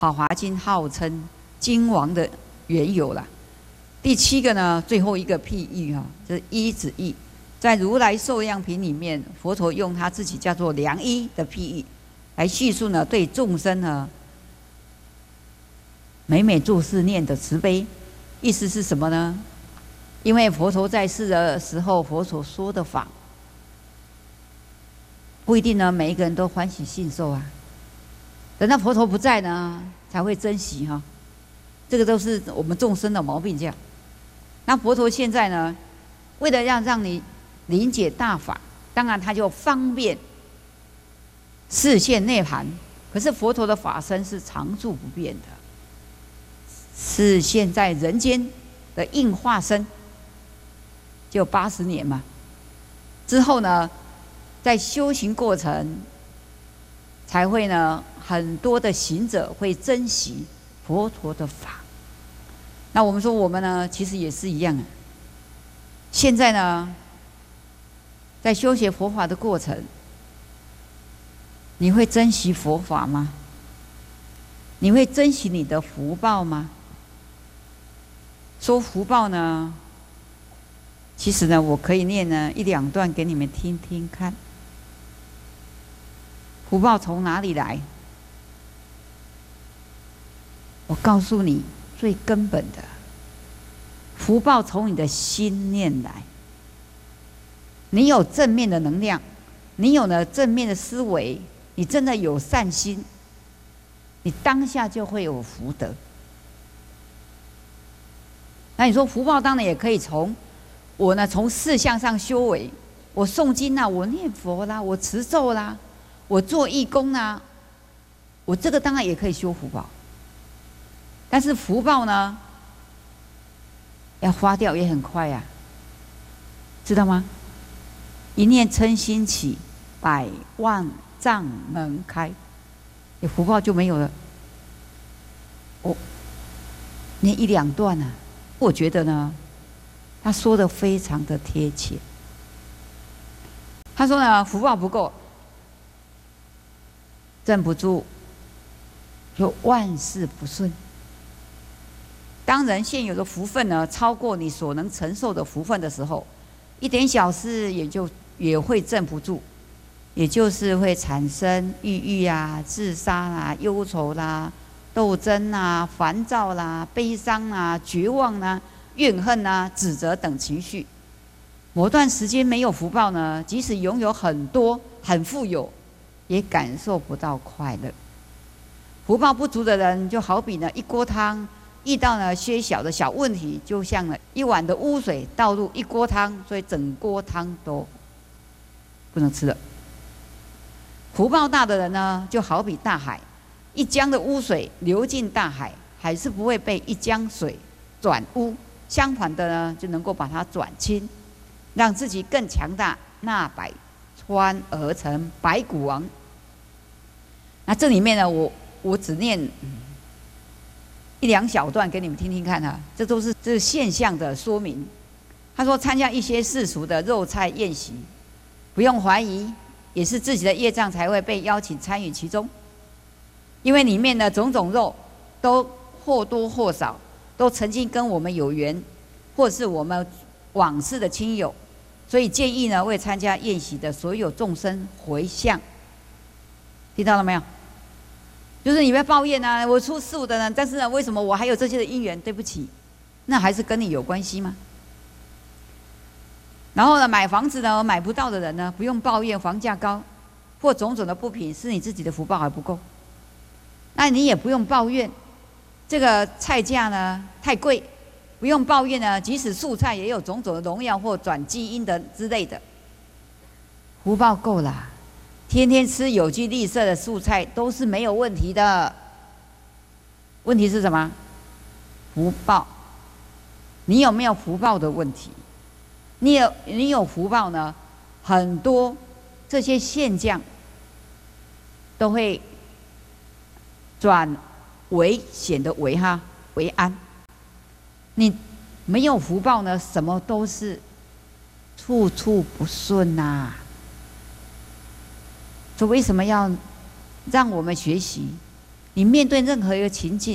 法华经》号称经王的缘由啦。第7个呢，最后一个譬喻哈，就是依止意。在如来寿量品里面，佛陀用他自己叫做良医的譬喻，来叙述呢对众生呢每每做事念的慈悲。意思是什么呢？因为佛陀在世的时候，佛所说的法，不一定呢每一个人都欢喜信受啊。等到佛陀不在呢，才会珍惜哈。这个都是我们众生的毛病这样。那佛陀现在呢，为了让你理解大法，当然他就方便示现涅槃。可是佛陀的法身是常住不变的，是现在人间的应化身，就80年嘛。之后呢，在修行过程，才会呢很多的行者会珍惜佛陀的法。那我们说我们呢，其实也是一样啊。现在呢，在修学佛法的过程，你会珍惜佛法吗？你会珍惜你的福报吗？说福报呢，其实呢，我可以念呢1、2段给你们听听看。福报从哪里来？我告诉你，最根本的福报从你的心念来。你有正面的能量，你有了正面的思维，你真的有善心，你当下就会有福德。那你说福报当然也可以从我呢，从事项上修为，我诵经啦，我念佛啦，我持咒啦，我做义工啦，我这个当然也可以修福报。但是福报呢，要花掉也很快呀，知道吗？一念嗔心起，100万障门开，你福报就没有了。我念1、2段啊，我觉得呢，他说的非常的贴切。他说呢，福报不够，镇不住，就万事不顺。当人现有的福分呢，超过你所能承受的福分的时候，一点小事也会镇不住，也就是会产生抑郁啊、自杀啦、忧愁啦、斗争啦、烦躁啦、悲伤啦、绝望啦、怨恨啦、指责等情绪。某段时间没有福报呢，即使拥有很多、很富有，也感受不到快乐。福报不足的人，就好比呢一锅汤，遇到呢些小的小问题，就像呢1碗的污水倒入1锅汤，所以整锅汤都不能吃了。福报大的人呢，就好比大海，一江的污水流进大海，还是不会被一江水转污，相反的呢，就能够把它转清，让自己更强大，纳百川而成百谷王。那这里面呢，我只念1、2小段给你们听听看哈，这都是现象的说明。他说，参加一些世俗的肉菜宴席，不用怀疑，也是自己的业障才会被邀请参与其中。因为里面的种种肉都或多或少都曾经跟我们有缘，或是我们往世的亲友，所以建议呢为参加宴席的所有众生回向。听到了没有？就是你不要抱怨啊，我出事的人，但是呢，为什么我还有这些的因缘？对不起，那还是跟你有关系吗？然后呢，买房子呢买不到的人呢，不用抱怨房价高，或种种的不平，是你自己的福报还不够。那你也不用抱怨这个菜价呢太贵，不用抱怨呢，即使素菜也有种种的农药或转基因的之类的，福报够了。天天吃有机绿色的素菜都是没有问题的。问题是什么？福报。你有没有福报的问题？你有福报呢，很多这些现象都会转危险的危哈为安。你没有福报呢，什么都是处处不顺呐。所以为什么要让我们学习你面对任何一个情境，